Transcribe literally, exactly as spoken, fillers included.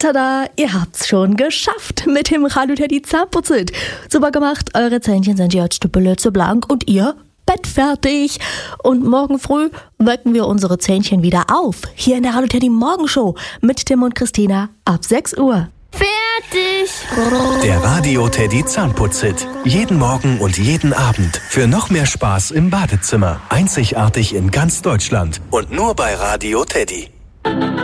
Tada, ihr habt's schon geschafft mit dem Radio Teddy Zahnputzit. Super gemacht, eure Zähnchen sind jetzt blöde blank und ihr bettfertig. Und morgen früh wecken wir unsere Zähnchen wieder auf. Hier in der Radio Teddy Morgenshow mit Tim und Christina ab sechs Uhr. Fertig! Der Radio Teddy Zahnputzit. Jeden Morgen und jeden Abend. Für noch mehr Spaß im Badezimmer. Einzigartig in ganz Deutschland. Und nur bei Radio Teddy.